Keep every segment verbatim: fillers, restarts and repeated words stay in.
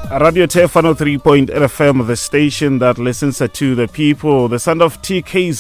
Radio T F one oh three point eight F M, the station that listens to the people, the sound of T K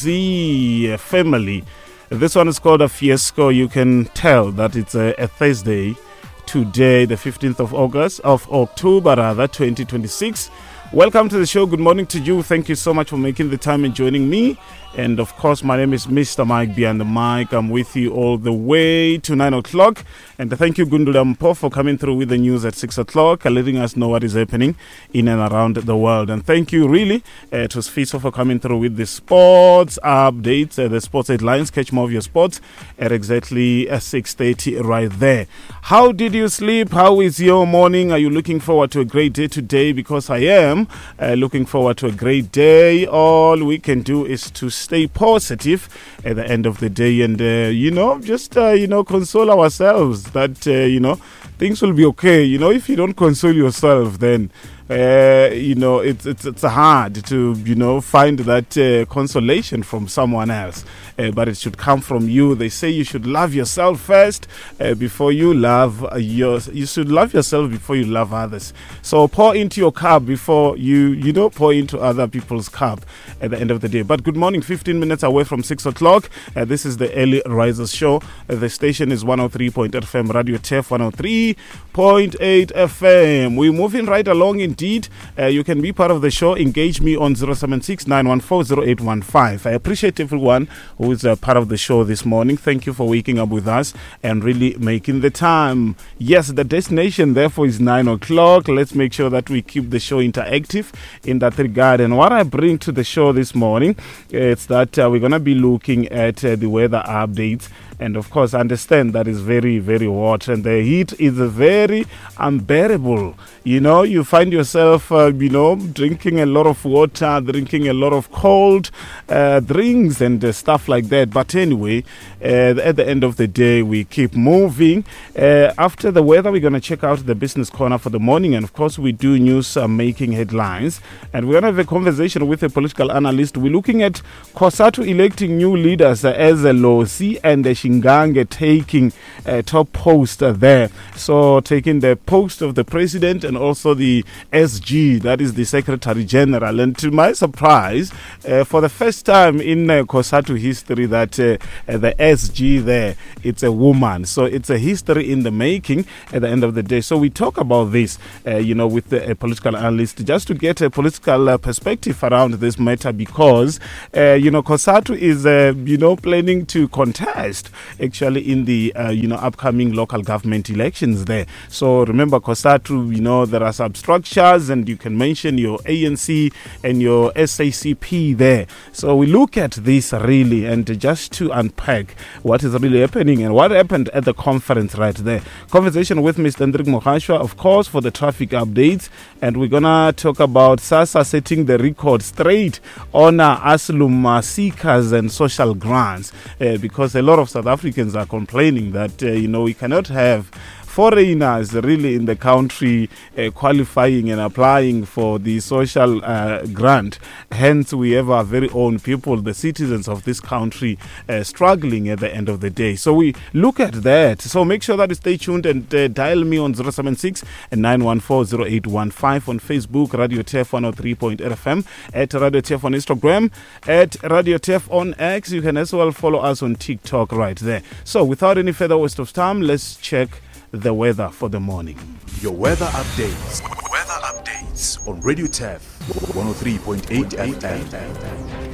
Z family. This one is called a Fiasco. You can tell that it's a, a Thursday today, the fifteenth of August, of October rather, twenty twenty-six. Welcome to the show. Good morning to you. Thank you so much for making the time and joining me. And of course, my name is Mister Mike behind the mic. I'm with you all the way to nine o'clock. And thank you, Gundula Mpo, for coming through with the news at six o'clock, letting us know what is happening in and around the world. And thank you, really, uh, to Sfiso for coming through with the sports updates, uh, the sports headlines. Catch more of your sports at exactly uh, six thirty right there. How did you sleep? How is your morning? Are you looking forward to a great day today? Because I am uh, looking forward to a great day. All we can do is to stay positive at the end of the day and, uh, you know, just, uh, you know, console ourselves that, uh, you know, things will be okay. You know, if you don't console yourself, then, uh, you know, it's, it's, it's hard to, you know, find that uh, consolation from someone else. Uh, but it should come from you. They say you should love yourself first uh, before you love uh, your. You should love yourself before you love others. So pour into your cup before you, you know, pour into other people's cup at the end of the day. But good morning, fifteen minutes away from six o'clock. Uh, this is the Early Risers Show. Uh, the station is one oh three point eight F M, Radio T F one oh three point eight F M. We're moving right along indeed. Uh, you can be part of the show. Engage me on zero seven six nine one four zero eight one five. I appreciate everyone who is a part of the show this morning. Thank you for waking up with us and really making the time. Yes, the destination therefore is nine o'clock. Let's make sure that we keep the show interactive in that regard. And what I bring to the show this morning, it's that uh, we're going to be looking at uh, the weather updates. And of course, understand that it's very, very hot and the heat is very unbearable. You know, you find yourself, uh, you know, drinking a lot of water, drinking a lot of cold uh, drinks and uh, stuff like that. But anyway, uh, at the end of the day, we keep moving. Uh, after the weather, we're going to check out the business corner for the morning. And of course, we do news uh, making headlines. And we're going to have a conversation with a political analyst. We're looking at COSATU electing new leaders uh, as a Losi and uh, Shingange taking a top post uh, there. So taking the post of the president and also the S G, that is the Secretary General. And to my surprise, uh, for the first time in uh, COSATU history, that uh, uh, the S G there, it's a woman. So it's a history in the making at the end of the day. So we talk about this, uh, you know, with the uh, political analyst, just to get a political uh, perspective around this matter, because, uh, you know, COSATU is, uh, you know, planning to contest actually in the, uh, you know, upcoming local government elections there. So remember, COSATU, you know, there are substructures and you can mention your A N C and your S A C P there. So we look at this really and just to unpack what is really happening and what happened at the conference right there. Conversation with Mister Hendrik Mohashwa, of course, for the traffic updates. And we're going to talk about SASSA setting the record straight on uh, asylum uh, seekers and social grants, uh, because a lot of South Africans are complaining that, uh, you know, we cannot have foreigners really in the country uh, qualifying and applying for the social uh, grant. Hence, we have our very own people, the citizens of this country, uh, struggling at the end of the day. So we look at that. So make sure that you stay tuned and uh, dial me on zero seven six nine one four zero eight one five on Facebook, Radio T F one oh three point eight F M, at Radio T F on Instagram, at Radio T F on X. You can as well follow us on TikTok right there. So without any further waste of time, let's check the weather for the morning. Your weather updates. Weather updates on Radio T F one oh three point eight F M.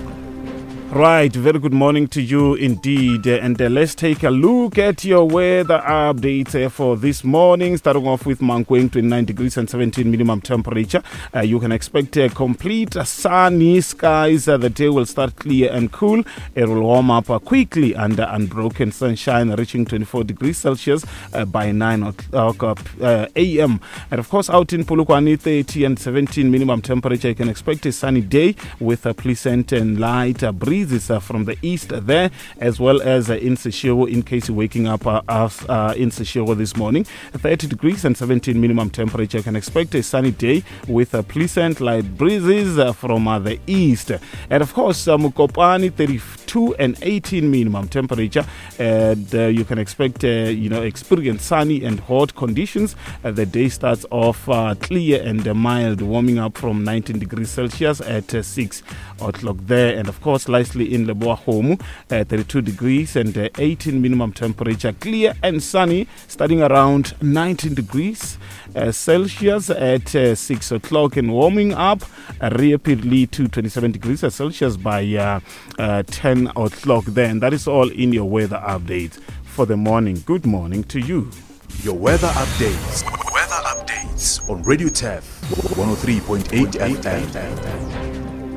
Right, very good morning to you indeed. And uh, let's take a look at your weather updates uh, for this morning. Starting off with Mankweng, twenty-nine degrees and seventeen minimum temperature. Uh, you can expect uh, complete uh, sunny skies. Uh, the day will start clear and cool. It will warm up uh, quickly under unbroken sunshine, reaching twenty-four degrees Celsius uh, by nine o'clock uh, a m. And of course, out in Polokwane, thirty and seventeen minimum temperature. You can expect a sunny day with a pleasant and light uh, breeze. Is uh, from the east there, as well as uh, in Seshego, in case you're waking up uh, uh, in Seshego this morning. thirty degrees and seventeen minimum temperature. You can expect a sunny day with uh, pleasant light breezes uh, from uh, the east. And of course, uh, Mukopani, thirty-two thirty-two and eighteen minimum temperature. And uh, you can expect, uh, you know, experience sunny and hot conditions. Uh, the day starts off uh, clear and uh, mild, warming up from nineteen degrees Celsius at uh, six o'clock there. And of course, slightly in Leboa Homu, uh, thirty-two degrees and uh, eighteen minimum temperature. Clear and sunny, starting around nineteen degrees uh, Celsius at uh, six o'clock, and warming up uh, rapidly to twenty-seven degrees Celsius by uh, uh, ten o'clock there. And that is all in your weather update for the morning. Good morning to you. Your weather updates. Weather updates on Radio T E F one oh three point eight F M.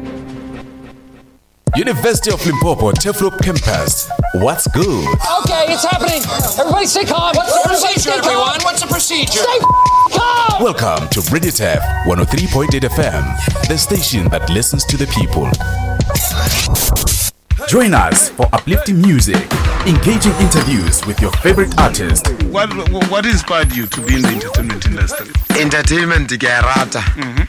University of Limpopo, Teflop campus. What's good? Okay, it's happening. Everybody stay calm. What's the procedure, everyone? What's the procedure? Stay calm! Welcome to Radio T E F one oh three point eight F M, the station that listens to the people. Join us for uplifting music, engaging interviews with your favorite artists. What what inspired you to be in the entertainment industry? Entertainment ke a rata.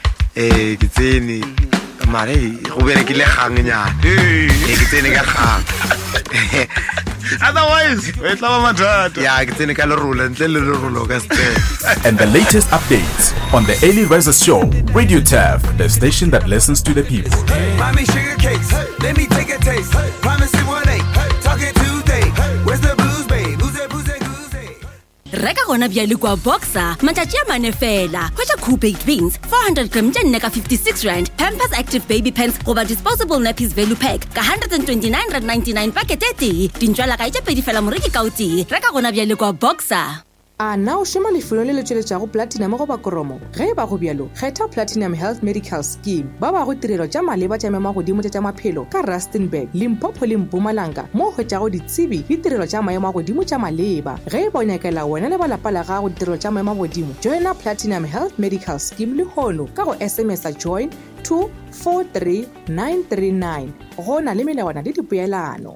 Eh ke tsene mare go berekile gang nyana. Eh ke tsene ka gang. Otherwise, we tla ba mathata. Ya ke tsene ka lerolo ntle le lerolo ka step. And the latest updates on the Early Risers Show, Radio T E F, the station that listens to the people. Mommy sugar cakes, let me take a taste. Promise it one eight, talking Tuesday. Where's the blues, babe? Booze, booze, booze. Reka gona bjale kwa Boxer, matjatji a mane fela. Hwetša Cool Baked Beans, four hundred grams tša nne ka fifty-six rand. Pampers Active Baby Pants goba disposable nappies value pack ka one hundred twenty-nine rand ninety-nine packet e tee. Dintšwala ka itša pedi fela moreki ka o tee. Reka gona bjale kwa Boxer. A na o shema lefelo le le tšweletšago platinum go ba koromo ge ba go bjalo kgetha Platinum Health Medical Scheme ba ba go tirelo tša maleba tša mema godimo tša maphelo ka Rustenburg, Limpopo le Mpumalanga mo hwetšago ditsebi le tirelo tša maemo a godimo tša maleba ge ba nyakela wena le ba lapa la gago ditirelo tša maemo a godimo joina Platinum Health Medical Scheme le hono ka go S M S a join two four three nine three nine go na le melawana le dipeelano.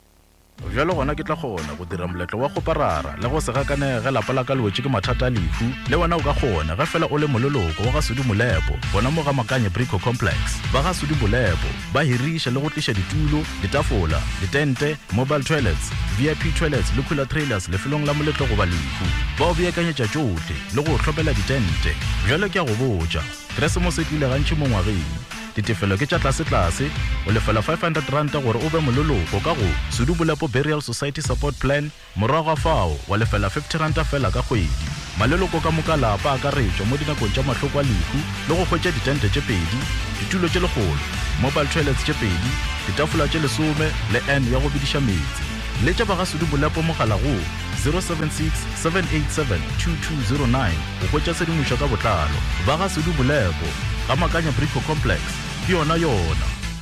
Jalo gona ke tla gona go dira moletlo wa go parara le go se gakane ge lapa la ka lwetse ke mathata a lefu le wena o ka gona ge fela o le mololoko wa ga Sudi Molepo bona mo ga Makanye Brico Complex ba ga Sudi Molepo ba hirisha le go tlisha ditulo ditafola ditente mobile toilets V I P toilets le cooler trailers le felong la moletlo go ba lefu ba o beakanyetša tšohle le go hlopela ditente jalo ke a go botša Christmas e tlile gantši mo ngwageng ditefelo ke tša tlase-tlase o lefela five hundred rand gore o be mololoko ka go Sudi Molepo Burial Society Support Plan morago fao wa lefela fifty rand fela ka kgwedi maleloko ka moka lapa a ka retšwa mo dinakong tša mahloko a lehu le go hwetša ditente tše pedi ditulo tše legolo mobile toilets tše pedi ditafola tše lesome le n ya go bediša metsi le tša ba ga Sudi Molepo mogala go zero seven six seven eight seven two two zero nine go hwetša sedimošo ka botlalo ba ga Sudi Molepo ga Makanya Brico Complex ke yona yona.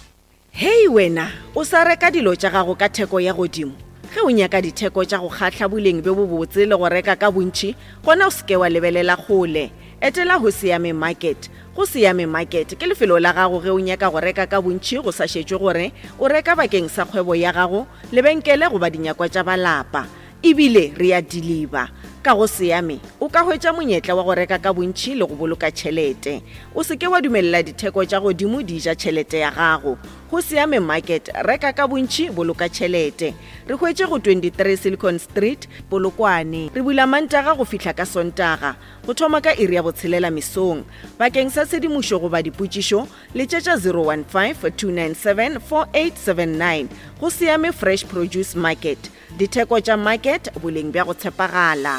Hei wena o sa reka dilo tša gago ka theko ya godimo ge o nyaka ditheko tša go kgatla boleng be bo botse le go reka ka bontši gona o seke wa lebelela kgole etela go Siame Market. Go Siame Market ke lefelo la gago ge o nyaka go reka ka bontši go sa šetšwe gore o reka bakeng sa kgwebo ya gago lebenkele goba dinyakwa tša balapa ebile re a deliver ka go Siame o ka hwetša monyetla wa go reka ka bontši le go boloka tšhelete o seke wa dumelela ditheko tša godimo di ja tšhelete ya gago go Siame Market reka ka bontši boloka tšhelete re hwetše go twenty-three Silicon Street Polokwane re bula Mantaga go fihla ka Sontaga go thoma ka iri ya botshelela mesong bakeng sa sedimošo goba dipotšišo le tšetša zero one five two nine seven four eight seven nine go Siame Fresh Produce Market ditheko tša market boleng bja go tshepagala.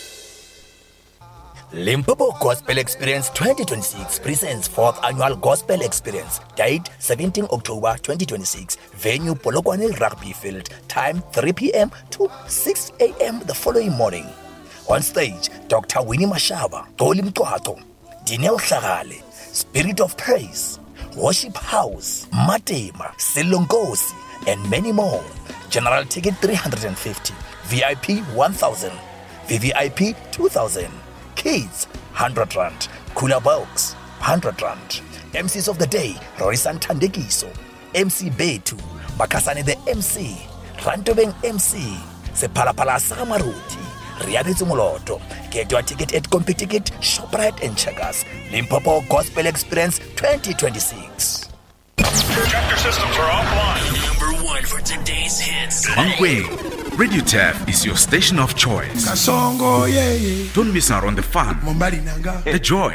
Limpopo Gospel Experience twenty twenty-six presents fourth annual Gospel Experience. Date seventeen October twenty twenty-six. Venue Polokwane Rugby Field. Time three p.m. to six a.m. the following morning. On stage, Doctor Winnie Mashaba, Toli Mtwato, Dineo Hlagale, Spirit of Praise, Worship House, Matema, Silongosi, and many more. General ticket three hundred fifty, V I P one thousand, V V I P two thousand. Kids, one hundred rand. Cooler box, one hundred rand. M Cs of the day, Rorisan Tandekiso. M C Betu, Bakasane the M C. Rantobeng M C. Sepalapala Samaruti. Riabitsu Moloto. Get your ticket at CompuTicket, ShopRite and Checkers. Limpopo Gospel Experience twenty twenty-six. Tractor systems are offline. Number one for today's hits. Mankweng, Radio Taff is your station of choice. Kasongo, yeah, yeah. Don't miss out on the fun, the joy,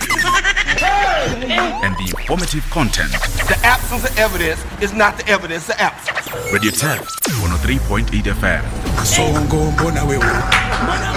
and the informative content. The absence of evidence is not the evidence of absence. Radio Taff, one oh three point eight F M. Kasongo, mbona wewe.